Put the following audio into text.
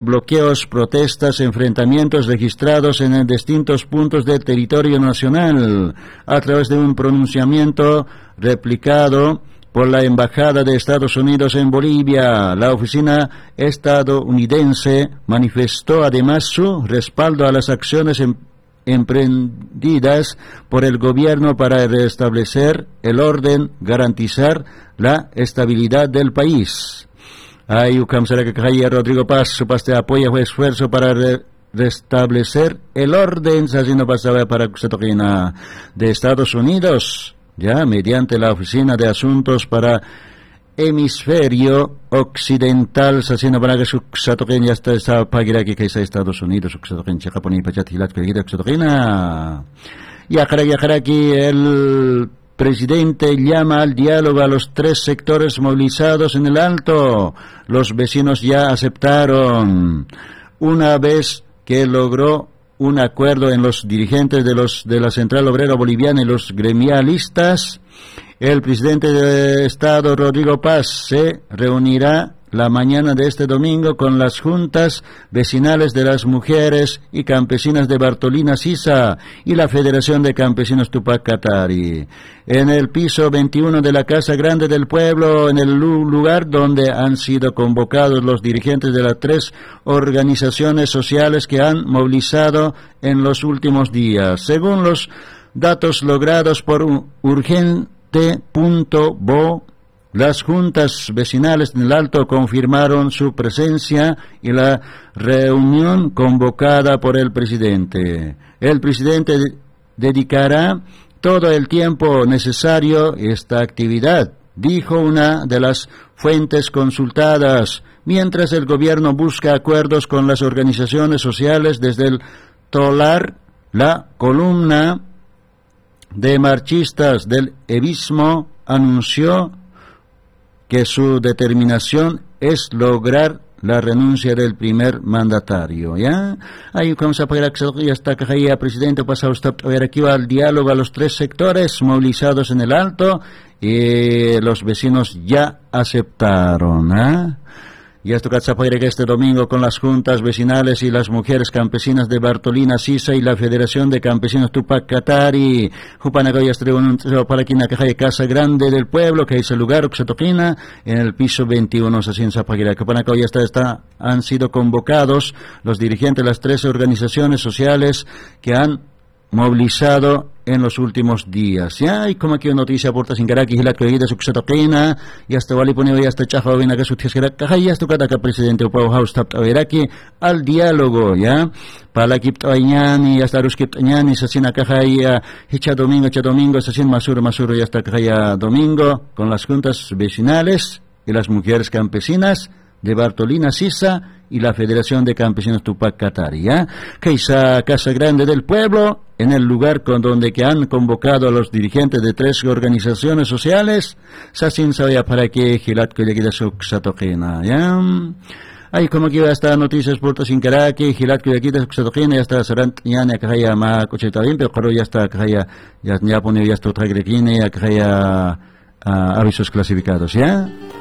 bloqueos, protestas, enfrentamientos registrados en distintos puntos del territorio nacional a través de un pronunciamiento replicado por la Embajada de Estados Unidos en Bolivia. La oficina estadounidense manifestó además su respaldo a las acciones emprendidas por el gobierno para restablecer el orden, garantizar la estabilidad del país. Rodrigo Paz, supaste apoya su esfuerzo para restablecer el orden, haciendo pasar para de Estados Unidos, ya mediante la Oficina de Asuntos para Hemisferio Occidental, haciendo para que su Xatoquén ya está pagira que es Estados Unidos, Xatoquén Chacaponi y Pachatilat, que Xatoquena. Y aquí el presidente llama al diálogo a los 3 sectores movilizados en el Alto. Los vecinos ya aceptaron. Una vez que logró un acuerdo en los dirigentes de la Central Obrera Boliviana y los gremialistas, el presidente de Estado, Rodrigo Paz, se reunirá la mañana de este domingo con las juntas vecinales de las mujeres y campesinas de Bartolina Sisa y la Federación de Campesinos Tupac Katari en el piso 21 de la Casa Grande del Pueblo, en el lugar donde han sido convocados los dirigentes de las 3 organizaciones sociales que han movilizado en los últimos días. Según los datos logrados por Urgente.bo, las juntas vecinales en el Alto confirmaron su presencia y la reunión convocada por el presidente. El presidente dedicará todo el tiempo necesario a esta actividad, dijo una de las fuentes consultadas, mientras el gobierno busca acuerdos con las organizaciones sociales. Desde el Tolar, la columna de marchistas del Evismo anunció que su determinación es lograr la renuncia del primer mandatario, ¿ya? Ahí vamos a pagar ya está que el presidente pasado a ver aquí va el diálogo a los 3 sectores movilizados en el Alto y los vecinos ya aceptaron, ¿eh? Y esto que este domingo con las juntas vecinales y las mujeres campesinas de Bartolina Sisa y la Federación de Campesinos Tupac Katari. Jupanagoya para aquí en la caja de Casa Grande del Pueblo, que es el lugar Oxatoquina, en el piso 21, así en Zapaguira. Jupanagoya han sido convocados los dirigentes de las 13 organizaciones sociales que han movilizado en los últimos días. Ya, y como aquí una noticia porta sin caraqui y la que de su Xatoquina, y hasta Wali pone y hasta Chajo viene que su tierra y hasta cada presidente Upau House tap aquí al diálogo, ya, para la Kiptañani y hasta Ruskiptañani, se hacen caja y hecha domingo, se hacen masuro y hasta caja domingo con las juntas vecinales y las mujeres campesinas de Bartolina Sisa y la Federación de Campesinos Tupac Katari, ¿ya? Que esa Casa Grande del Pueblo, en el lugar donde que han convocado a los dirigentes de 3 organizaciones sociales, Sasin sabía para que Gilat que llegue de su Xatoquena, ¿ya? Ahí como que hasta noticias por sin Caraqui, Gilat que llegue de su Xatoquena, ya está Sarant, ya ne Kaya ma cocheta bien, pero ya está Kaya, ya pone ya está otra grequine, ya Kaya avisos clasificados, ¿ya?